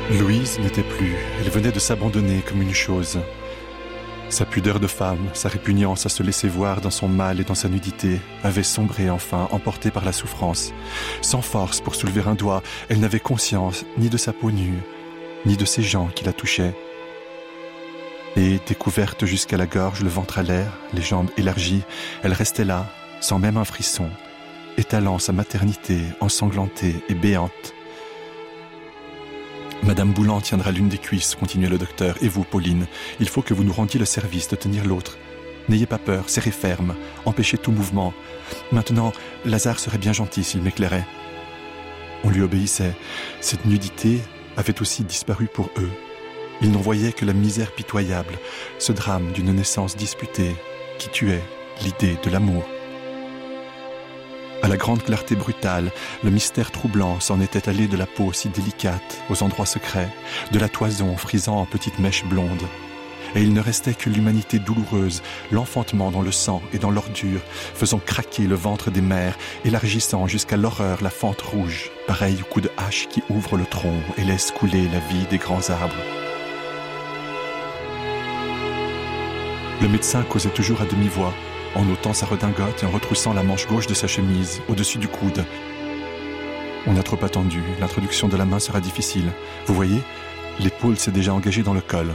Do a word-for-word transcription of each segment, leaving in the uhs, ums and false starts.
Louise n'était plus, elle venait de s'abandonner comme une chose. Sa pudeur de femme, sa répugnance à se laisser voir dans son mal et dans sa nudité, avait sombré enfin, emportée par la souffrance. Sans force pour soulever un doigt, elle n'avait conscience ni de sa peau nue, ni de ces gens qui la touchaient. Et, découverte jusqu'à la gorge, le ventre à l'air, les jambes élargies, elle restait là, sans même un frisson, étalant sa maternité ensanglantée et béante. Madame Boulan tiendra l'une des cuisses, continuait le docteur, et vous, Pauline, il faut que vous nous rendiez le service de tenir l'autre. N'ayez pas peur, serrez ferme, empêchez tout mouvement. Maintenant, Lazare serait bien gentil s'il m'éclairait. On lui obéissait. Cette nudité avait aussi disparu pour eux. Ils n'en voyaient que la misère pitoyable, ce drame d'une naissance disputée, qui tuait l'idée de l'amour. À la grande clarté brutale, le mystère troublant s'en était allé de la peau si délicate aux endroits secrets, de la toison frisant en petites mèches blondes. Et il ne restait que l'humanité douloureuse, l'enfantement dans le sang et dans l'ordure, faisant craquer le ventre des mères, élargissant jusqu'à l'horreur la fente rouge, pareille au coup de hache qui ouvre le tronc et laisse couler la vie des grands arbres. Le médecin causait toujours à demi-voix, en ôtant sa redingote et en retroussant la manche gauche de sa chemise, au-dessus du coude. On a trop attendu, l'introduction de la main sera difficile. Vous voyez, l'épaule s'est déjà engagée dans le col.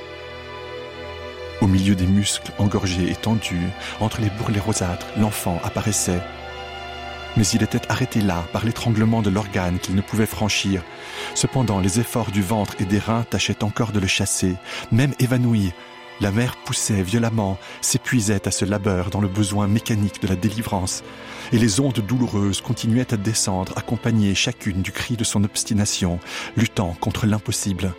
Au milieu des muscles engorgés et tendus, entre les bourrelets rosâtres, l'enfant apparaissait. Mais il était arrêté là, par l'étranglement de l'organe qu'il ne pouvait franchir. Cependant, les efforts du ventre et des reins tâchaient encore de le chasser, même évanoui. La mère poussait violemment, s'épuisait à ce labeur dans le besoin mécanique de la délivrance, et les ondes douloureuses continuaient à descendre, accompagnées chacune du cri de son obstination, luttant contre l'impossible.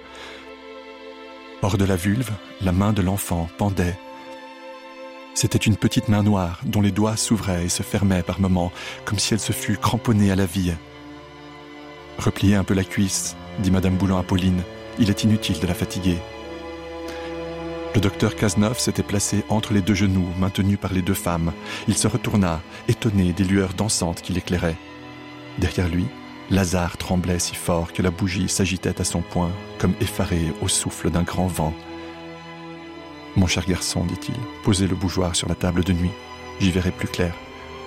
Hors de la vulve, la main de l'enfant pendait. C'était une petite main noire dont les doigts s'ouvraient et se fermaient par moments, comme si elle se fût cramponnée à la vie. « Repliez un peu la cuisse, dit Madame Boulan à Pauline, il est inutile de la fatiguer. » Le docteur Cazeneuve s'était placé entre les deux genoux, maintenus par les deux femmes. Il se retourna, étonné des lueurs dansantes qui l'éclairaient. Derrière lui, Lazare tremblait si fort que la bougie s'agitait à son poing, comme effarée au souffle d'un grand vent. « Mon cher garçon, dit-il, posez le bougeoir sur la table de nuit. J'y verrai plus clair. »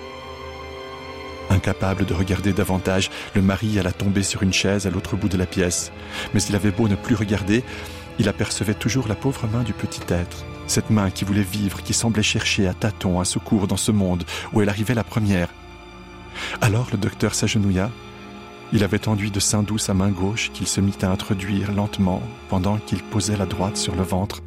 Incapable de regarder davantage, le mari alla tomber sur une chaise à l'autre bout de la pièce. Mais il avait beau ne plus regarder, il apercevait toujours la pauvre main du petit être, cette main qui voulait vivre, qui semblait chercher à tâtons un secours dans ce monde où elle arrivait la première. Alors le docteur s'agenouilla. Il avait tendu de sein doux sa main gauche qu'il se mit à introduire lentement pendant qu'il posait la droite sur le ventre.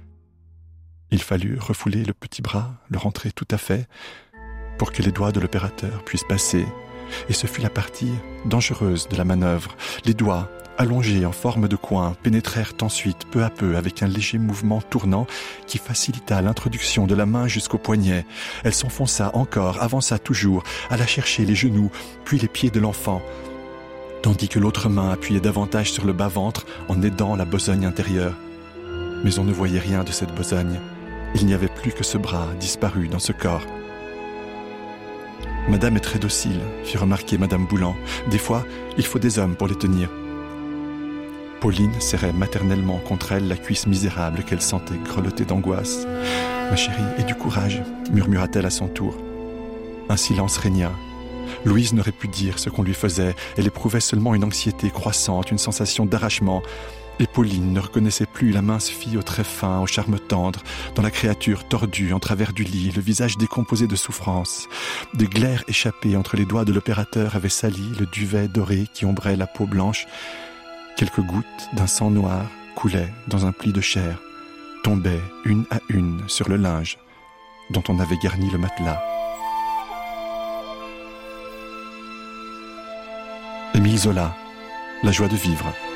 Il fallut refouler le petit bras, le rentrer tout à fait, pour que les doigts de l'opérateur puissent passer. Et ce fut la partie dangereuse de la manœuvre. Les doigts, allongés en forme de coin, pénétrèrent ensuite peu à peu avec un léger mouvement tournant qui facilita l'introduction de la main jusqu'au poignet. Elle s'enfonça encore, avança toujours, alla chercher les genoux, puis les pieds de l'enfant, tandis que l'autre main appuyait davantage sur le bas-ventre en aidant la besogne intérieure. Mais on ne voyait rien de cette besogne. Il n'y avait plus que ce bras disparu dans ce corps. « Madame est très docile, fit remarquer Madame Boulan. Des fois, il faut des hommes pour les tenir. » Pauline serrait maternellement contre elle la cuisse misérable qu'elle sentait grelotter d'angoisse. « Ma chérie, aie du courage, » murmura-t-elle à son tour. Un silence régna. Louise n'aurait pu dire ce qu'on lui faisait. Elle éprouvait seulement une anxiété croissante, une sensation d'arrachement. Et Pauline ne reconnaissait plus la mince fille aux traits fins, au charme tendre, dans la créature tordue en travers du lit, le visage décomposé de souffrance. Des glaires échappées entre les doigts de l'opérateur avaient sali le duvet doré qui ombrait la peau blanche. Quelques gouttes d'un sang noir coulaient dans un pli de chair, tombaient une à une sur le linge dont on avait garni le matelas. Émile Zola, La joie de vivre.